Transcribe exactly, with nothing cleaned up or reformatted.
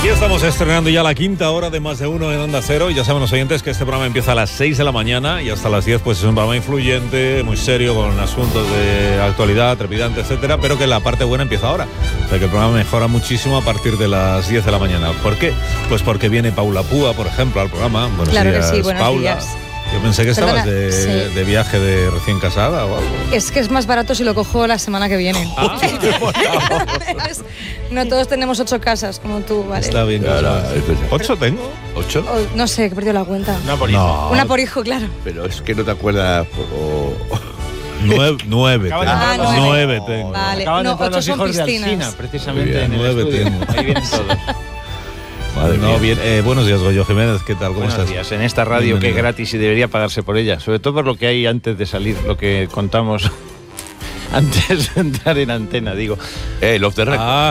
Aquí estamos estrenando ya la quinta hora de Más de Uno en Onda Cero. Y ya saben los oyentes que este programa empieza a las seis de la mañana y hasta las diez pues es un programa influyente, muy serio, con asuntos de actualidad, trepidante, etcétera, pero que la parte buena empieza ahora. O sea que el programa mejora muchísimo a partir de las diez de la mañana. ¿Por qué? Pues porque viene Paula Púa, por ejemplo, al programa. Buenos claro días, que sí, buenos Paula. días. Yo pensé que Perdona, estabas de, sí. de viaje de recién casada o algo. Es que es más barato si lo cojo la semana que viene. Ah, No todos tenemos ocho casas como tú, ¿vale? está bien. Claro, claro. es verdad. ¿Ocho tengo? ¿Ocho? O, no sé, que he perdido la cuenta. Una por hijo. No. Una por hijo, claro. Pero es que no te acuerdas. O... Nueve, nueve Acaban tengo. de entrar Ah, los- nueve tengo. Vale. Acaban de no, entrar ocho los son hijos de piscinas. Alsina, precisamente Muy bien, en el nueve estudio. tengo. Ahí vienen todos. Madre no, bien. Eh, buenos días, Goyo Jiménez. ¿Qué tal? ¿Cómo Buenos estás? días. En esta radio que es Bienvenido. gratis y debería pagarse por ella, sobre todo por lo que hay antes de salir, lo que contamos antes de entrar en antena, digo. Eh, el off the record. Ah,